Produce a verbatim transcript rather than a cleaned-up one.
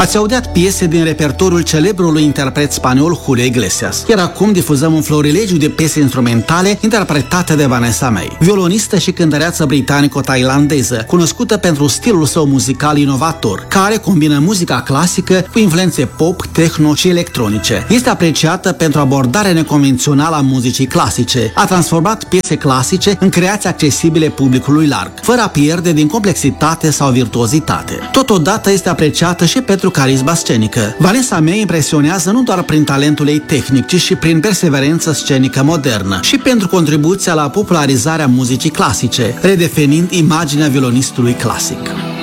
Ați audiat piese din repertoriul celebrului interpret spaniol Julio Iglesias. Iar acum difuzăm un florilegiu de piese instrumentale interpretate de Vanessa Mai, violonistă și cântăreață britanico-tailandeză, cunoscută pentru stilul său muzical inovator, care combină muzica clasică cu influențe pop, techno și electronice. Este apreciată pentru abordarea neconvențională a muzicii clasice. A transformat piese clasice în creații accesibile publicului larg, fără a pierde din complexitate sau virtuozitate. Totodată este apreciată și pentru carisma scenică. Vanessa Mai impresionează nu doar prin talentul ei tehnic, ci și prin perseverență scenică modernă și pentru contribuția la popularizarea muzicii clasice, redefinind imaginea violonistului clasic.